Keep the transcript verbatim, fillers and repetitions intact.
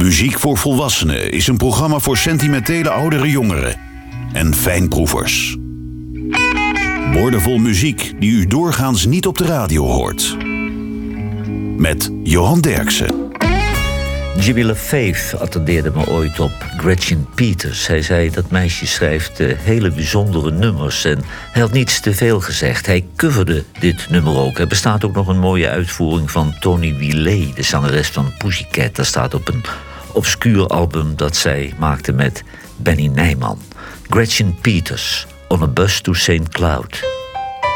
Muziek voor Volwassenen is een programma voor sentimentele oudere jongeren en fijnproevers. Woordenvol muziek die u doorgaans niet op de radio hoort. Met Johan Derksen. Jimmy LaFave attendeerde me ooit op Gretchen Peters. Hij zei dat meisje schrijft uh, hele bijzondere nummers en hij had niets te veel gezegd. Hij coverde dit nummer ook. Er bestaat ook nog een mooie uitvoering van Tony Willet, de zangeres van Pussycat. Dat staat op een obscuur album dat zij maakte met Benny Nijman. Gretchen Peters, On a Bus to Saint Cloud.